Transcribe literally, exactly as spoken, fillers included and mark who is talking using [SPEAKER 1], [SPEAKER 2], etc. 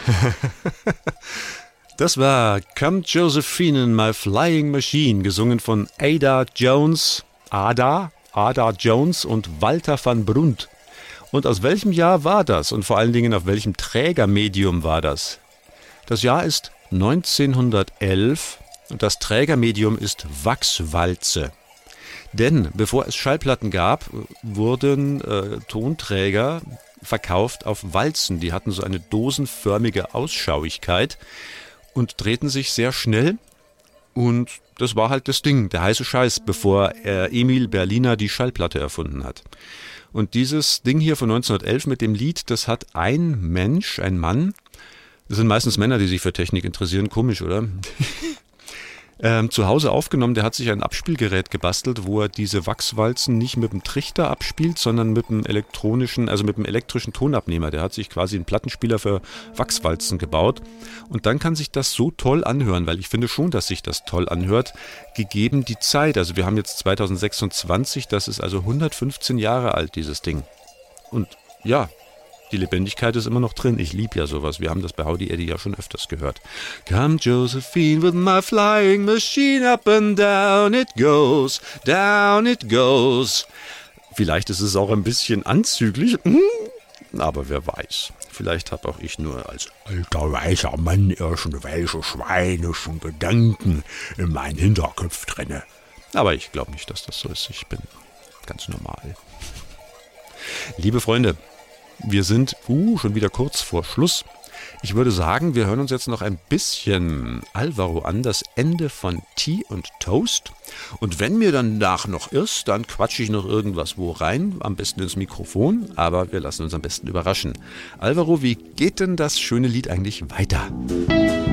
[SPEAKER 1] Das war Come Josephine in My Flying Machine, gesungen von Ada Jones, Ada, Ada Jones und Walter van Brunt. Und aus welchem Jahr war das? Und vor allen Dingen auf welchem Trägermedium war das? Das Jahr ist neunzehnhundertelf und das Trägermedium ist Wachswalze. Denn bevor es Schallplatten gab, wurden äh, Tonträger verkauft auf Walzen. Die hatten so eine dosenförmige Ausschauigkeit und drehten sich sehr schnell. Und das war halt das Ding, der heiße Scheiß, bevor äh, Emil Berliner die Schallplatte erfunden hat. Und dieses Ding hier von neunzehnhundertelf mit dem Lied, das hat ein Mensch, ein Mann, das sind meistens Männer, die sich für Technik interessieren, komisch, oder? ähm, zu Hause aufgenommen, der hat sich ein Abspielgerät gebastelt, wo er diese Wachswalzen nicht mit dem Trichter abspielt, sondern mit dem elektronischen, also mit dem elektrischen Tonabnehmer. Der hat sich quasi einen Plattenspieler für Wachswalzen gebaut. Und dann kann sich das so toll anhören, weil ich finde schon, dass sich das toll anhört, gegeben die Zeit. Also wir haben jetzt zweitausendsechsundzwanzig, das ist also hundertfünfzehn Jahre alt, dieses Ding. Und ja, die Lebendigkeit ist immer noch drin. Ich liebe ja sowas. Wir haben das bei Howdy Eddie ja schon öfters gehört. Come Josephine with my flying machine, up and down it goes, down it goes. Vielleicht ist es auch ein bisschen anzüglich, aber wer weiß. Vielleicht habe auch ich nur als alter weißer Mann irgendwelche schweinischen Gedanken in meinen Hinterkopf drinne. Aber ich glaube nicht, dass das so ist. Ich bin ganz normal. Liebe Freunde, wir sind uh, schon wieder kurz vor Schluss. Ich würde sagen, wir hören uns jetzt noch ein bisschen Alvaro an, das Ende von Tea und Toast. Und wenn mir danach noch ist, dann quatsche ich noch irgendwas wo rein, am besten ins Mikrofon, aber wir lassen uns am besten überraschen. Alvaro, wie geht denn das schöne Lied eigentlich weiter?